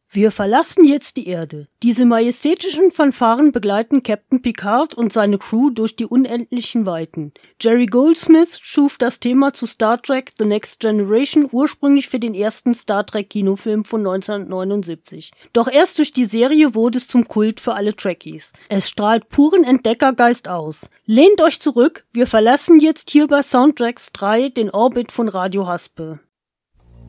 Wir verlassen jetzt die Erde. Diese majestätischen Fanfaren begleiten Captain Picard und seine Crew durch die unendlichen Weiten. Jerry Goldsmith schuf das Thema zu Star Trek The Next Generation ursprünglich für den ersten Star Trek Kinofilm von 1979. Doch erst durch die Serie wurde es zum Kult für alle Trekkies. Es strahlt puren Entdeckergeist aus. Lehnt euch zurück, wir verlassen jetzt hier bei Soundtracks 3 den Orbit von Radio Haspe.